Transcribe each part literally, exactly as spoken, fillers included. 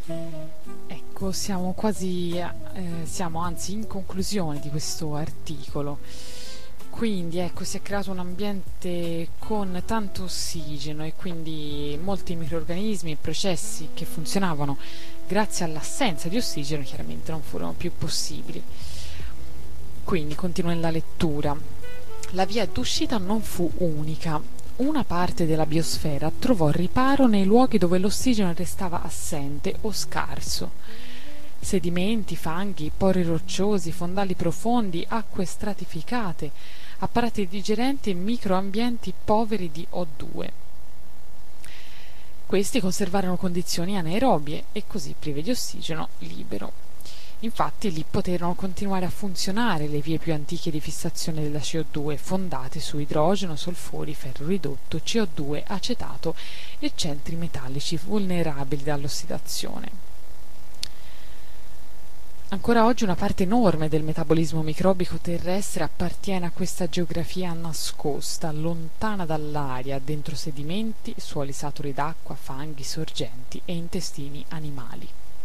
Ecco, siamo quasi, eh, siamo anzi in conclusione di questo articolo. Quindi ecco, si è creato un ambiente con tanto ossigeno e quindi molti microrganismi e processi che funzionavano grazie all'assenza di ossigeno chiaramente non furono più possibili. Quindi continua la lettura. La via d'uscita non fu unica. Una parte della biosfera trovò riparo nei luoghi dove l'ossigeno restava assente o scarso. Sedimenti, fanghi, pori rocciosi, fondali profondi, acque stratificate, apparati digerenti e microambienti poveri di O due. Questi conservarono condizioni anaerobie e così prive di ossigeno libero. Infatti lì poterono continuare a funzionare le vie più antiche di fissazione della C O due, fondate su idrogeno, solfori, ferro ridotto, C O due, acetato e centri metallici vulnerabili dall'ossidazione. Ancora oggi una parte enorme del metabolismo microbico terrestre appartiene a questa geografia nascosta, lontana dall'aria, dentro sedimenti, suoli saturi d'acqua, fanghi, sorgenti e intestini animali.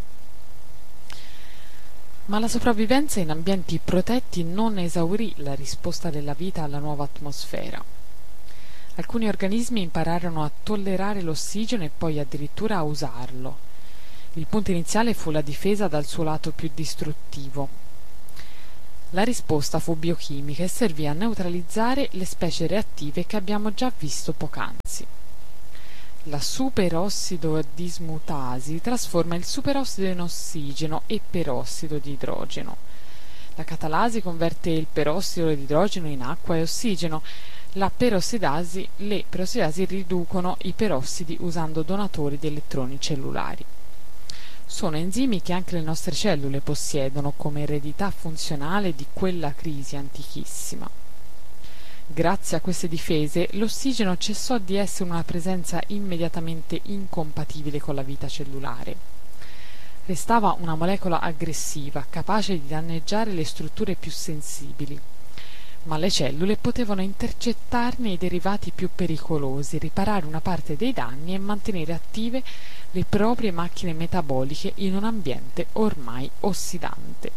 Ma la sopravvivenza in ambienti protetti non esaurì la risposta della vita alla nuova atmosfera. Alcuni organismi impararono a tollerare l'ossigeno e poi addirittura a usarlo. Il punto iniziale fu la difesa dal suo lato più distruttivo. La risposta fu biochimica e servì a neutralizzare le specie reattive che abbiamo già visto poc'anzi. La superossido dismutasi trasforma il superossido in ossigeno e perossido di idrogeno. La catalasi converte il perossido di idrogeno in acqua e ossigeno. La perossidasi, le perossidasi riducono i perossidi usando donatori di elettroni cellulari. Sono enzimi che anche le nostre cellule possiedono come eredità funzionale di quella crisi antichissima. Grazie a queste difese, l'ossigeno cessò di essere una presenza immediatamente incompatibile con la vita cellulare. Restava una molecola aggressiva, capace di danneggiare le strutture più sensibili, ma le cellule potevano intercettarne i derivati più pericolosi, riparare una parte dei danni e mantenere attive le proprie macchine metaboliche in un ambiente ormai ossidante.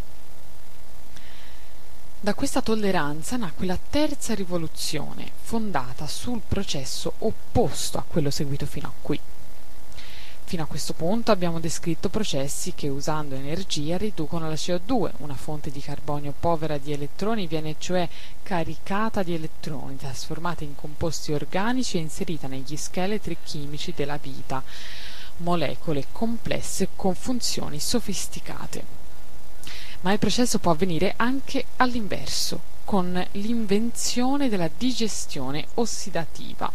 Da questa tolleranza nacque la terza rivoluzione, fondata sul processo opposto a quello seguito fino a qui. Fino a questo punto abbiamo descritto processi che, usando energia, riducono la C O due, una fonte di carbonio povera di elettroni, viene cioè caricata di elettroni, trasformata in composti organici e inserita negli scheletri chimici della vita, molecole complesse con funzioni sofisticate. Ma il processo può avvenire anche all'inverso, con l'invenzione della digestione ossidativa.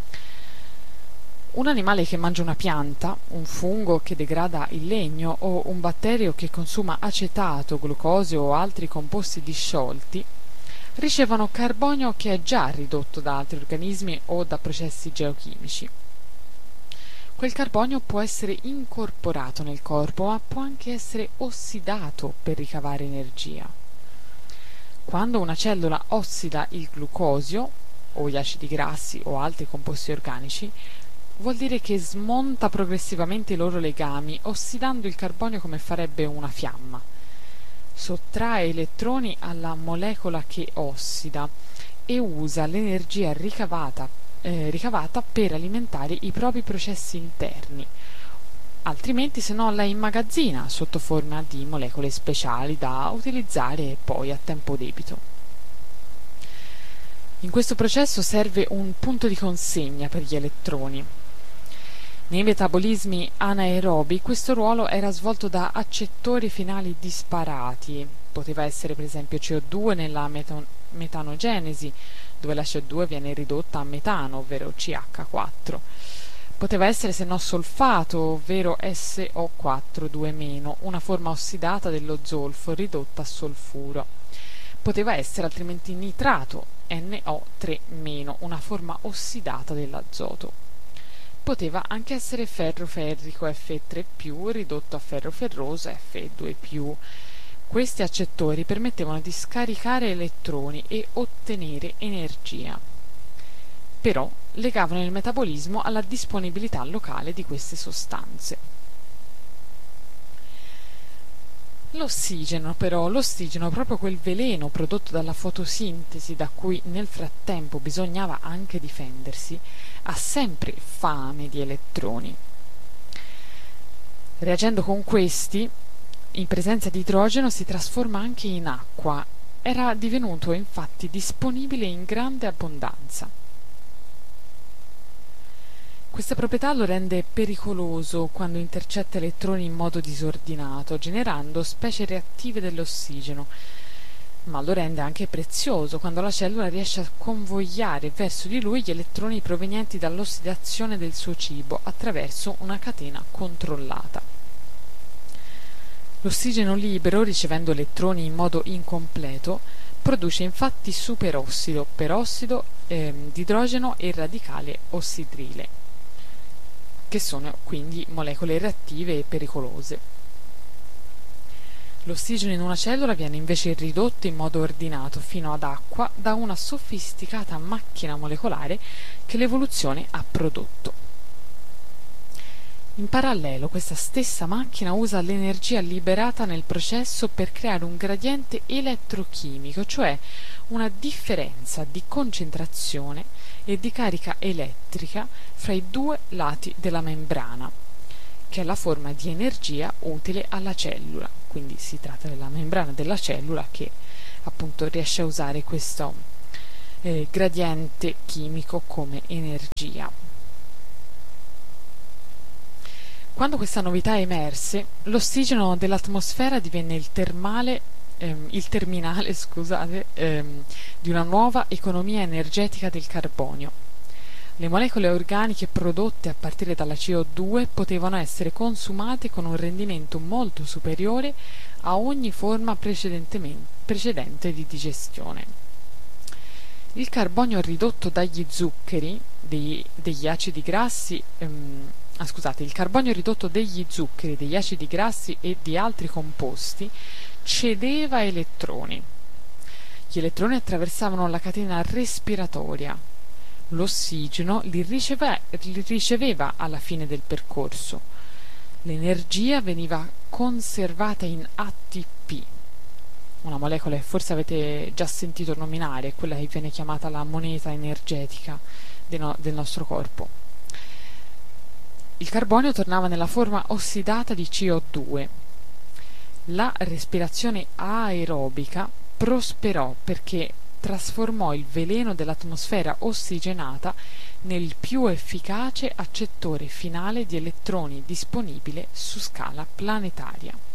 Un animale che mangia una pianta, un fungo che degrada il legno o un batterio che consuma acetato, glucosio o altri composti disciolti ricevono carbonio che è già ridotto da altri organismi o da processi geochimici. Quel carbonio può essere incorporato nel corpo, ma può anche essere ossidato per ricavare energia. Quando una cellula ossida il glucosio, o gli acidi grassi o altri composti organici, vuol dire che smonta progressivamente i loro legami, ossidando il carbonio come farebbe una fiamma. Sottrae elettroni alla molecola che ossida e usa l'energia ricavata Eh, ricavata per alimentare i propri processi interni, altrimenti se no la immagazzina sotto forma di molecole speciali da utilizzare poi a tempo debito. In questo processo serve un punto di consegna per gli elettroni. Nei metabolismi anaerobi questo ruolo era svolto da accettori finali disparati. Poteva essere per esempio C O due nella metan- metanogenesi, dove la C O due viene ridotta a metano, ovvero C H quattro. Poteva essere se no solfato, ovvero S O quattro due meno, una forma ossidata dello zolfo ridotta a solfuro. Poteva essere altrimenti nitrato, N O tre meno, una forma ossidata dell'azoto. Poteva anche essere ferro ferrico F tre più ridotto a ferro ferroso F due più. Questi accettori permettevano di scaricare elettroni e ottenere energia. Però legavano il metabolismo alla disponibilità locale di queste sostanze. L'ossigeno, però, l'ossigeno, proprio quel veleno prodotto dalla fotosintesi da cui nel frattempo bisognava anche difendersi, ha sempre fame di elettroni. Reagendo con questi, in presenza di idrogeno si trasforma anche in acqua. Era divenuto infatti disponibile in grande abbondanza. Questa proprietà lo rende pericoloso quando intercetta elettroni in modo disordinato, generando specie reattive dell'ossigeno, ma lo rende anche prezioso quando la cellula riesce a convogliare verso di lui gli elettroni provenienti dall'ossidazione del suo cibo attraverso una catena controllata. L'ossigeno libero, ricevendo elettroni in modo incompleto, produce infatti superossido, perossido ehm, di idrogeno e radicale ossidrile, che sono quindi molecole reattive e pericolose. L'ossigeno in una cellula viene invece ridotto in modo ordinato fino ad acqua da una sofisticata macchina molecolare che l'evoluzione ha prodotto. In parallelo, questa stessa macchina usa l'energia liberata nel processo per creare un gradiente elettrochimico, cioè una differenza di concentrazione e di carica elettrica fra i due lati della membrana, che è la forma di energia utile alla cellula. Quindi si tratta della membrana della cellula che appunto riesce a usare questo eh, gradiente chimico come energia. Quando questa novità emerse, l'ossigeno dell'atmosfera divenne il termale ehm, il terminale scusate, ehm, di una nuova economia energetica del carbonio. Le molecole organiche prodotte a partire dalla C O due potevano essere consumate con un rendimento molto superiore a ogni forma precedente di digestione. Il carbonio ridotto dagli zuccheri, dei, degli acidi grassi, ehm, ah, scusate, il carbonio ridotto degli zuccheri, degli acidi grassi e di altri composti cedeva elettroni. Gli elettroni attraversavano la catena respiratoria. L'ossigeno li, riceve, li riceveva alla fine del percorso. L'energia veniva conservata in A T P, una molecola che forse avete già sentito nominare, quella che viene chiamata la moneta energetica del, no, del nostro corpo. Il carbonio tornava nella forma ossidata di C O due. La respirazione aerobica prosperò perché trasformò il veleno dell'atmosfera ossigenata nel più efficace accettore finale di elettroni disponibile su scala planetaria.